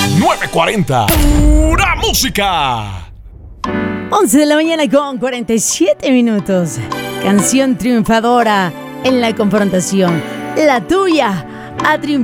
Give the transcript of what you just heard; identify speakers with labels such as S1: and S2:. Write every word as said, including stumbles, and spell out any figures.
S1: nueve cuarenta. Pura música.
S2: once de la mañana con cuarenta y siete minutos. Canción triunfadora en la confrontación. La tuya ha triunfado.